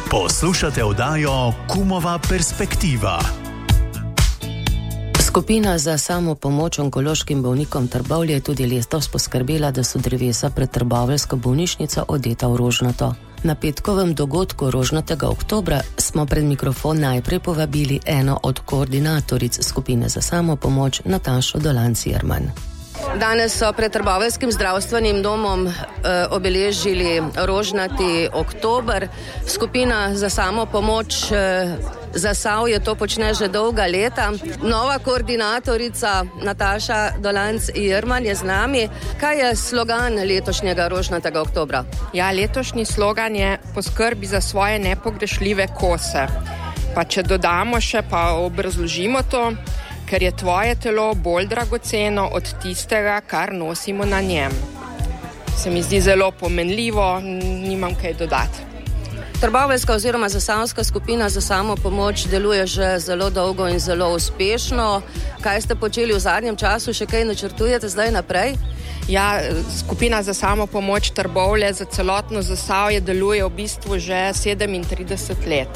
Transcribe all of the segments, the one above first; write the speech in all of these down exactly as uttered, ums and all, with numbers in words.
Poslušate oddajo Kumova perspektiva. Skupina za samopomoč onkološkim bolnikom Trbovlje je tudi letos poskrbela, da so drevesa pred trboveljsko bolnišnico odeta v rožnato. Na petkovem dogodku rožnatega oktobra smo pred mikrofon najprej povabili eno od koordinatoric skupine za samopomoč, Natašo Dolanc-Jerman. Danes so pred Trboveljskim zdravstvenim domom eh, obeležili rožnati oktober. Skupina za samopomoč eh, Zasavje to počne že dolga leta. Nova koordinatorica Nataša Dolanc-Jerman je z nami. Kaj je slogan letošnjega rožnatega oktobra? Ja, letošnji slogan je poskrbi za svoje nepogrešljive kose. Pa če dodamo še, pa obrazložimo to, ker je tvoje telo bolj dragoceno od tistega, kar nosimo na njem. Se mi zdi zelo pomenljivo, nimam kaj dodati. Trboveljska oziroma zasavska skupina za samopomoč deluje že zelo dolgo in zelo uspešno. Kaj ste počeli v zadnjem času, še kaj načrtujete zdaj naprej? Ja, skupina za samopomoč Trbovlje za celotno Zasavje deluje v bistvu že sedemintrideset let.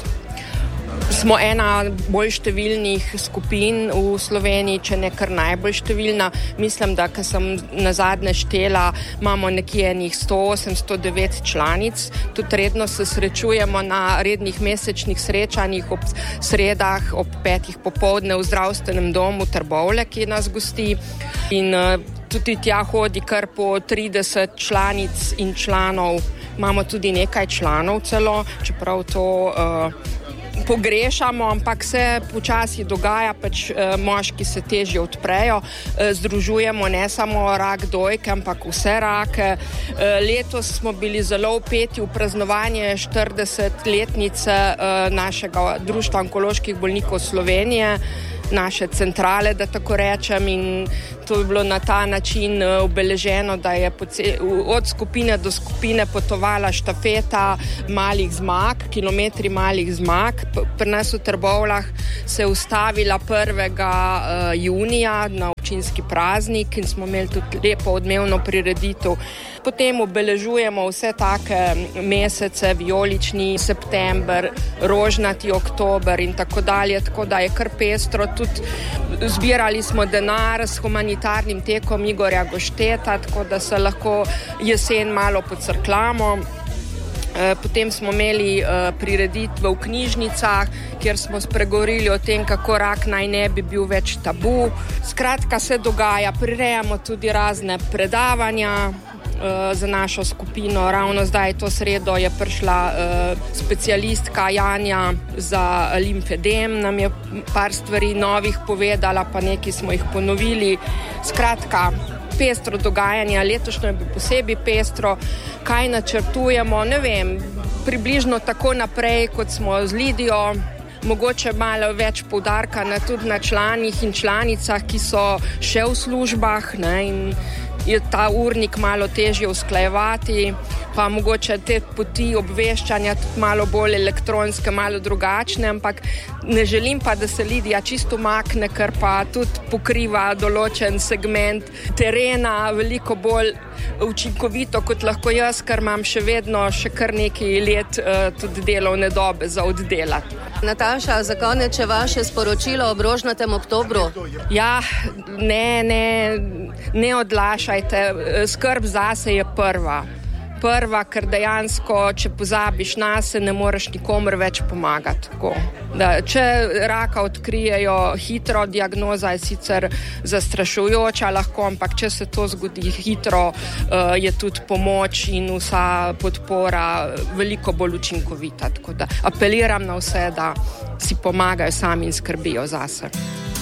Smo ena bolj številnih skupin v Sloveniji, če ne kar najbolj številna. Mislim, da, ko sem nazadnje štela, imamo nekje enih sto osem, sto devet članic. Tudi redno se srečujemo na rednih mesečnih srečanjih ob sredah, ob petih popoldne v zdravstvenem domu Trbovlje, ki nas gosti. In uh, tudi tja hodi kar po trideset članic in članov. Imamo tudi nekaj članov celo, čeprav to uh, pogrešamo, ampak se počasi dogaja, pač eh, moški se težje odprejo, eh, združujemo ne samo rak dojke, ampak vse rake. Eh, letos smo bili zelo vpeti v praznovanje štiridesetletnice eh, našega društva onkoloških bolnikov Slovenije, naše centrale, da tako rečem, in to je bilo na ta način obeleženo, da je od skupine do skupine potovala štafeta malih zmag, kilometri malih zmag. Pri nas v Trbovljah se je ustavila prvega junija na občinski praznik in smo imeli tudi lepo odmevno prireditev. Potem obeležujemo vse take mesece, vijolični september, rožnati oktober in tako dalje, tako da je kar pestro. Tudi zbirali smo denar s humanitarnim tekom Igorja Gošteta, tako da se lahko jesen malo pocrklamo. Potem smo imeli prireditve v knjižnicah, kjer smo spregovorili o tem, kako rak naj ne bi bil več tabu. Skratka, se dogaja, prirejamo tudi razne predavanja za našo skupino. Ravno zdaj to sredo je prišla uh, specialistka Janja za limfedem, nam je par stvari novih povedala, pa nekaj smo jih ponovili. Skratka, pestro dogajanje, letošnjo je posebej pestro. Kaj načrtujemo, ne vem, približno tako naprej, kot smo z Lidijo. Mogoče malo več poudarka na, tudi na članih in članicah, ki so še v službah, ne, in je ta urnik malo težje usklajevati, pa mogoče te poti obveščanja tudi malo bolj elektronske, malo drugačne, ampak ne želim pa, da se Lidija čisto makne, ker pa tudi pokriva določen segment terena veliko bolj učinkovito kot lahko jaz, ker imam še vedno še kar nekaj let uh, tudi delovne dobe za oddelati. Nataša, za konec še vaše sporočilo ob rožnatem oktobru? Ja, ne, ne, ne odlašajte, skrb zase je prva. Prva, ker dejansko, če pozabiš nase, ne moreš nikomur več pomagati. Tako. Da, če raka odkrijejo hitro, diagnoza je sicer zastrašujoča lahko, ampak če se to zgodi hitro, je tudi pomoč in vsa podpora veliko bolj učinkovita. Tako da apeliram na vse, da si pomagajo sami in skrbijo zase.